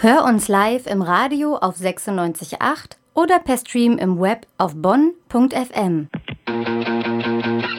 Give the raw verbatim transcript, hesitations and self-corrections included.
Hör uns live im Radio auf sechsundneunzig Komma acht oder per Stream im Web auf bonn punkt f m.